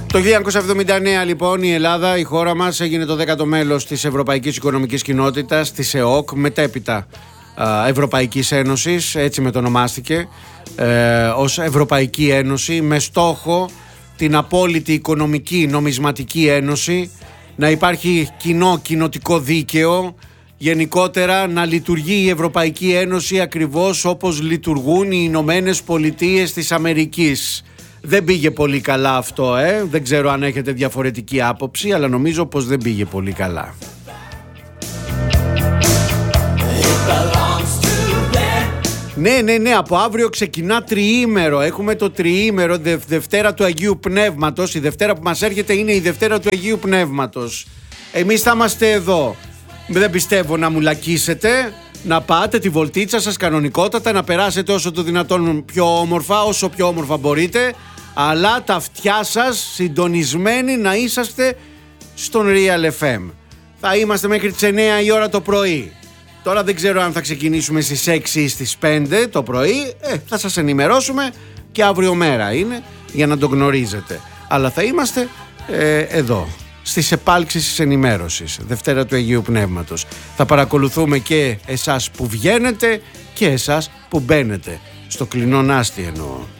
Το 1979 λοιπόν η Ελλάδα, η χώρα μας, έγινε το 10ο μέλος της Ευρωπαϊκής Οικονομικής Κοινότητας, της ΕΟΚ, μετέπειτα Ευρωπαϊκής Ένωσης, έτσι μετονομάστηκε, ως Ευρωπαϊκή Ένωση, με στόχο την απόλυτη οικονομική νομισματική ένωση, να υπάρχει κοινοτικό δίκαιο, γενικότερα να λειτουργεί η Ευρωπαϊκή Ένωση ακριβώς όπως λειτουργούν οι Ηνωμένες Πολιτείες της Αμερικής. Δεν πήγε πολύ καλά αυτό, δεν ξέρω αν έχετε διαφορετική άποψη, αλλά νομίζω πως δεν πήγε πολύ καλά. Ναι, από αύριο ξεκινά τριήμερο. Έχουμε το τριήμερο, Δευτέρα του Αγίου Πνεύματος. Η Δευτέρα που μας έρχεται είναι η Δευτέρα του Αγίου Πνεύματος. Εμείς θα είμαστε εδώ. Δεν πιστεύω να μουλακίσετε, να πάτε τη βολτίτσα σας κανονικότατα, να περάσετε όσο το δυνατόν πιο όμορφα, όσο πιο όμορφα μπορείτε, αλλά τα αυτιά σας συντονισμένοι να είσαστε στον Real FM. Θα είμαστε μέχρι τις 9 η ώρα το πρωί. Τώρα δεν ξέρω αν θα ξεκινήσουμε στις 6 ή στις 5 το πρωί, θα σας ενημερώσουμε, και αύριο μέρα είναι για να το γνωρίζετε. Αλλά θα είμαστε εδώ, στις επάλξεις της ενημέρωσης, Δευτέρα του Αγίου Πνεύματος. Θα παρακολουθούμε και εσάς που βγαίνετε και εσάς που μπαίνετε, στο κλεινό νάστι εννοώ.